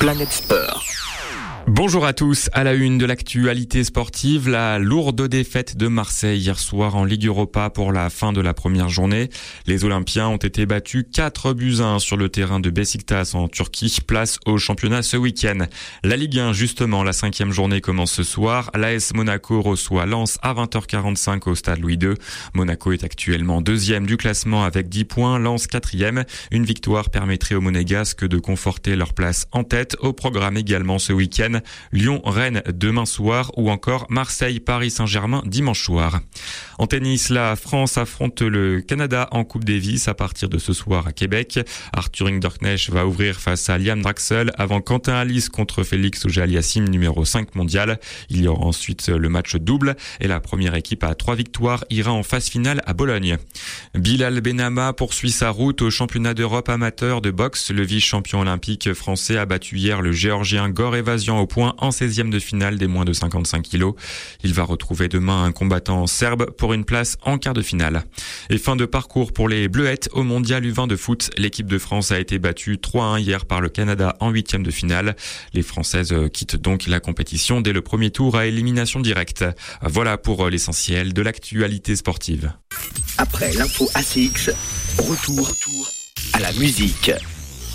Planète Sport. Bonjour à tous, à la une de l'actualité sportive, la lourde défaite de Marseille hier soir en Ligue Europa pour la fin de la première journée. Les Olympiens ont été battus 4-1 sur le terrain de Beşiktaş en Turquie, place au championnat ce week-end. La Ligue 1 justement, la 5e journée commence ce soir. L'AS Monaco reçoit Lens à 20h45 au stade Louis II. Monaco est actuellement 2e du classement avec 10 points, Lens 4e. Une victoire permettrait aux Monégasques de conforter leur place en tête. Au programme également ce week-end, Lyon-Rennes demain soir ou encore Marseille-Paris Saint-Germain dimanche soir. En tennis, la France affronte le Canada en Coupe Davis à partir de ce soir à Québec. Arthur Hinderknecht va ouvrir face à Liam Draxl avant Quentin Halys contre Félix Auger-Aliassime, numéro 5 mondial. Il y aura ensuite le match double et la première équipe à 3 victoires ira en phase finale à Bologne. Bilal Benama poursuit sa route au championnat d'Europe amateur de boxe. Le vice-champion olympique français a battu hier le géorgien Gor Evazian au point en 16e de finale des moins de 55 kilos. Il va retrouver demain un combattant serbe pour une place en quart de finale. Et fin de parcours pour les Bleuettes au mondial U20 de foot. L'équipe de France a été battue 3-1 hier par le Canada en 8e de finale. Les Françaises quittent donc la compétition dès le premier tour à élimination directe. Voilà pour l'essentiel de l'actualité sportive. Après l'info ACX, retour à la musique.